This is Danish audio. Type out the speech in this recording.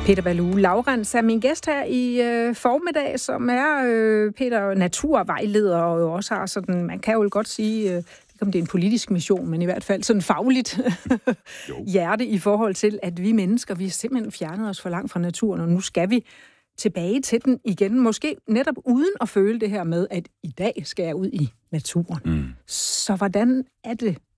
Peter Balue Laurens er min gæst her i formiddag, som er Peter naturvejleder, og jo også har sådan, man kan jo godt sige, ikke om det er en politisk mission, men i hvert fald sådan fagligt hjerte i forhold til, at vi mennesker, vi har simpelthen fjernet os for langt fra naturen, og nu skal vi tilbage til den igen. Måske netop uden at føle det her med, at i dag skal jeg ud i naturen. Så hvordan er det